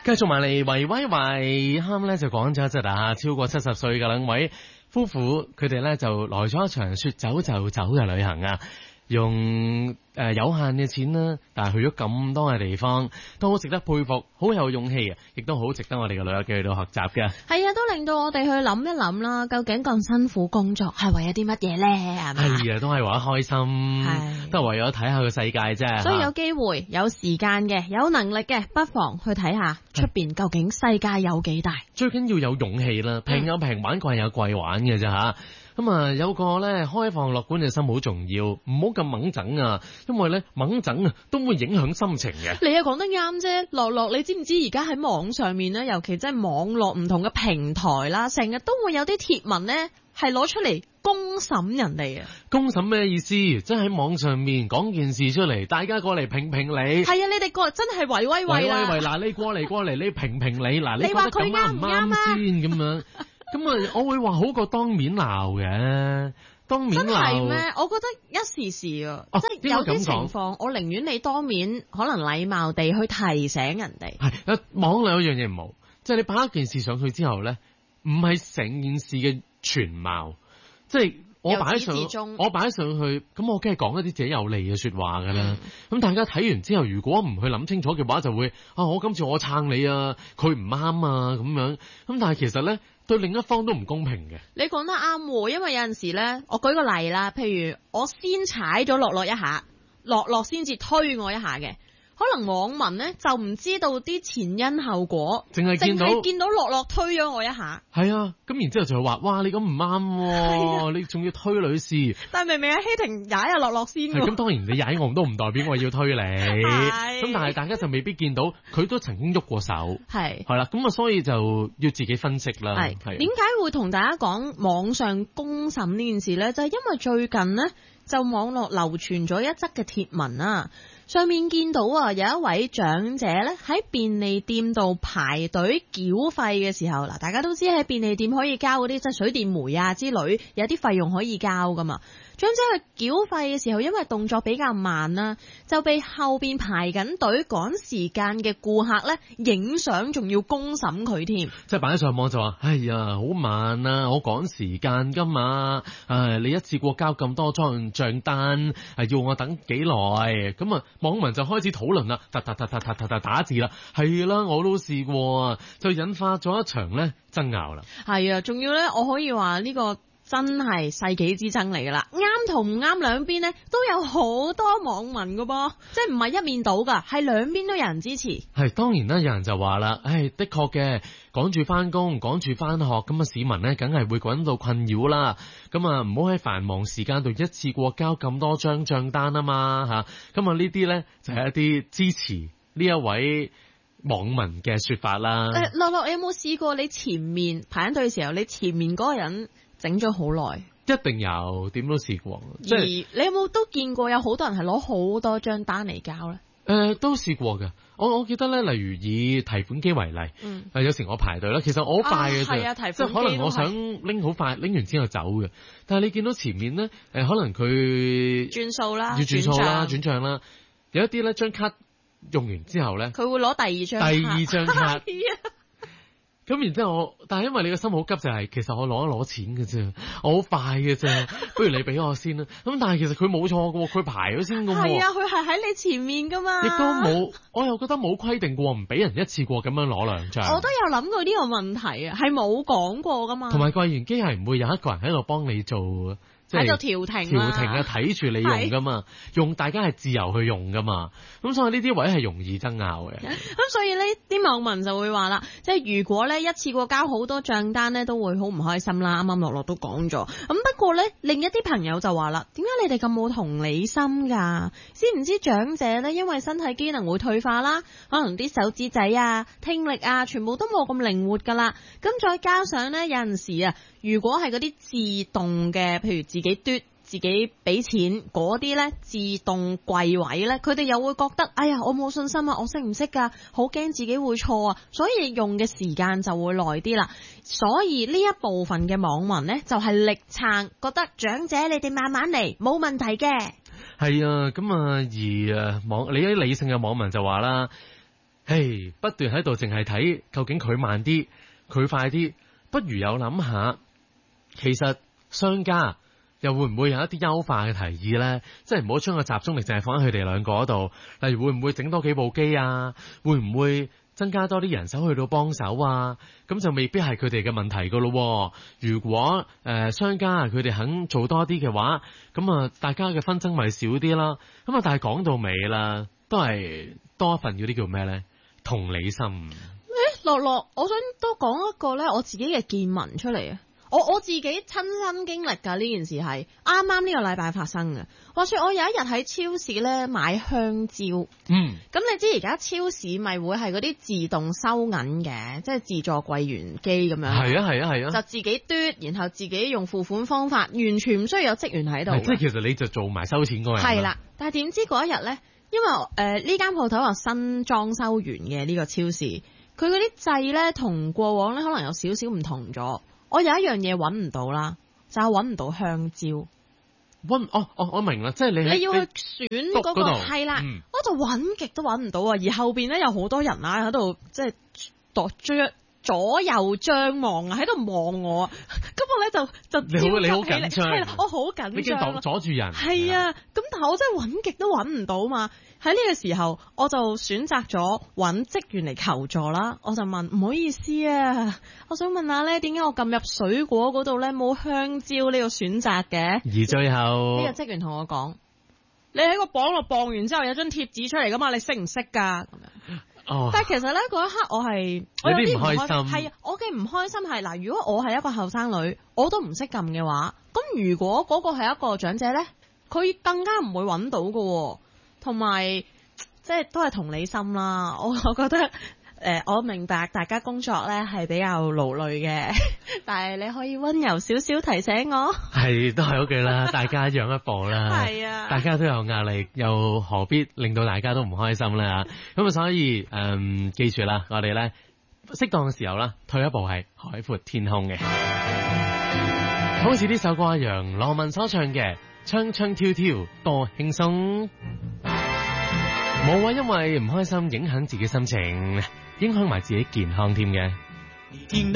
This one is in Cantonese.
繼續埋嚟，維啱咧就講咗一則超過70歲嘅兩位夫婦，佢哋咧就來咗一場說走就走嘅旅行啊！用有限嘅錢啦，但係去咗咁多嘅地方，都好值得佩服，好有勇氣啊！亦都好值得我哋嘅旅遊記去到學習嘅。 係啊，都令到我哋去諗一諗啦，究竟咁辛苦工作係為咗啲乜嘢咧？係咪？ 係啊，都係為咗開心，都係為咗睇下個世界啫。 所以有機會、有時間嘅、有能力嘅，不妨去睇下出邊究竟世界有幾大。 最緊要有勇氣啦，平有平玩，貴有貴玩嘅啫吓。咁啊，有個咧開放樂觀嘅心好重要，唔好咁猛整啊，因為咧猛整啊都會影響心情嘅。 你又講得啱啫，樂，你知唔知而家喺網上面咧，尤其即係網絡唔同嘅平台啦，成日都會有啲貼文咧係攞出嚟公審人哋啊！ 公審咩意思？即係喺網上面講件事出嚟，大家過嚟評評理。 係啊，你哋過嚟真係維威啦！ 維嗱，你過嚟，你評評理嗱，你覺得咁啱唔啱先咁樣？咁啊，我會話好過當面鬧嘅，當面鬧真係咩？我覺得一時時啊，即係有啲情況，我寧願你當面可能禮貌地去提醒人哋。 係網絡有一樣嘢唔好，即係你擺一件事上去之後咧，唔係成件事嘅全貌，即係我擺上去，咁我梗係講一啲自己有利嘅說話噶啦。咁大家睇完之後，如果唔去諗清楚嘅話，就會我今次我撐你啊，佢唔啱啊咁樣。咁但係其實咧，對另一方都唔公平嘅。 你講得啱喎，因為有陣時咧，我舉個例啦，譬如我先踩咗樂一下，樂先至推我一下嘅。可能網民咧就唔知道啲前因後果，淨係見到樂推咗我一下。 係啊，咁然之後就係話，哇，你咁唔啱，你仲要推女士。 但係明明阿希婷踩阿樂先。 係咁，當然你踩我都唔代表我要推你。咁但係大家就未必見到佢都曾經喐過手。係啦，咁啊，所以就要自己分析啦。係點解會同大家講網上公審呢件事咧？就係因為最近呢，就網絡流傳咗一則嘅貼文啊。上面見到有一位長者咧喺便利店度排隊繳費嘅時候，嗱，大家都知喺便利店可以交嗰啲即係水電煤啊之類，有啲費用可以交噶嘛。長者去繳費嘅時候，因為動作比較慢啦，就被後邊排緊隊趕時間嘅顧客咧影相，仲要公審佢添。 即係擺上網就話：哎呀，好慢啊，我趕時間噶嘛，你一次過交咁多張賬單，要我等幾耐？咁啊，網民就開始討論啦，打字啦，係啦，我都試過啊，就引發咗一場咧爭拗啦。 係啊，仲要咧，我可以話呢個真係世紀之爭嚟噶啦，啱同唔啱兩邊呢都有好多網民噶噃，即係唔係一面倒噶，係兩邊都有人支持。係當然啦，有人就話啦，的確嘅，趕住翻工，趕住翻學，咁啊市民呢梗係會感到困擾啦。咁啊唔好喺繁忙時間度一次過交咁多張賬單啊嘛吓。咁啊呢啲呢就係一啲支持呢一位網民嘅說法啦。 樂，你有冇試過你前面排緊隊嘅時候，你前面嗰個人整咗好耐？ 一定有，點都試過。 而你有冇都見過有好多人係攞好多張單嚟交咧？ 都試過嘅。我記得咧，例如以提款機為例，有時我排隊啦，其實我好快嘅啫，即係可能我想拎好快，拎完之後走嘅。但係你見到前面咧，可能佢轉數啦， 要轉數啦，轉賬啦，有一啲咧張卡用完之後咧， 佢會攞第二張卡。 咁然之後但係因為你個心好急就係，其實我攞錢嘅啫，我好快嘅啫，不如你俾我先啦。咁但係其實佢冇錯嘅，佢排咗先嘅。 係啊，佢係喺你前面噶嘛。 亦都冇，我又覺得冇規定過唔俾人一次過咁樣攞兩張。 我都有諗過呢個問題啊，係冇講過噶嘛。 同埋櫃員機係唔會有一個人喺度幫你做。 喺度調停啊，睇住你用噶嘛，用大家係自由去用噶嘛，咁所以呢啲位係容易爭拗嘅。 咁所以呢啲網民就會話啦，即係如果咧一次過交好多賬單咧，都會好唔開心啦。啱啱樂都講咗。咁不過咧，另一啲朋友就話啦，點解你哋咁冇同理心噶？知唔知長者咧，因為身體機能會退化啦，可能啲手指仔啊、聽力啊，全部都冇咁靈活噶啦。咁再加上咧，有陣時啊，如果係嗰啲自動嘅，譬如自己嘟自己俾錢嗰啲咧，自動櫃位咧，佢哋又會覺得，哎呀，我冇信心啊，我識唔識噶，好驚自己會錯啊，所以用嘅時間就會耐啲啦。所以呢一部分嘅網民咧，就係力撐，覺得長者你哋慢慢嚟，冇問題嘅。 係啊，咁啊而你啲理性嘅網民就話啦， 嘿，不斷喺度淨係睇究竟佢慢啲，佢快啲，不如有諗下，其實商家又會唔會有一啲優化嘅提議呢？即係唔好將個集中力淨係放喺佢哋兩個嗰度，例如會唔會整多幾部機啊？會唔會增加多啲人手去到幫手啊？咁就未必係佢哋嘅問題噶咯。如果商家佢哋肯做多啲嘅話，咁啊大家嘅紛爭咪少啲啦。咁啊但係講到尾啦，都係多一份嗰啲叫咩呢？同理心。 樂樂，我想都講一個咧我自己嘅見聞出嚟啊！我自己親身經歷㗎，呢件事係啱啱呢個禮拜發生嘅。話說我有一日喺超市咧買香蕉，咁你知而家超市咪會係嗰啲自動收銀嘅，即係自助櫃員機咁樣。係啊，就自己嘟，然後自己用付款方法，完全唔需要有職員喺度。 即係其實你就做埋收錢嗰個人。 係啦，但係點知嗰一日咧，因為呢間鋪頭話新裝修完嘅呢個超市，佢嗰啲掣咧同過往咧可能有少少唔同咗。我有一樣嘢揾唔到啦，就係揾唔到香蕉。 我明啦，即係你要去選嗰個係啦，我就揾極都揾唔到啊！而後邊咧有好多人啊喺度，即係左右張望啊，喺度望我啊！咁我咧就你好緊張， 係啦，我好緊張， 你驚阻住人。 係啊，咁但係我真係揾極都揾唔到嘛。喺呢個時候，我就選擇咗揾職員嚟求助啦。我就問，唔好意思啊，我想問下咧，點解我撳入水果嗰度咧冇香蕉呢個選擇嘅？ 而最後呢個職員同我講，你喺個磅度磅完之後有張貼紙出嚟噶嘛？你識唔識㗎？咁樣。但係其實咧嗰一刻我有啲唔開心，係我嘅唔開心係嗱，如果我係一個後生女，我都唔識撳嘅話，咁如果嗰個係一個長者咧，佢更加唔會揾到嘅，同埋即係都係同理心啦。我覺得我明白大家工作咧係比較勞累嘅，但係你可以溫柔少少提醒我。係都係嗰句啦，大家讓一步啦。 係啊， 大家都有壓力，又何必令到大家都唔開心咧？咁啊，所以記住啦，我哋咧適當嘅時候啦，退一步係海闊天空嘅。好似呢首歌一樣，羅文所唱嘅《唱唱跳跳》，多輕鬆。冇話因為唔開心影響自己心情，影響埋自己健康添嘅。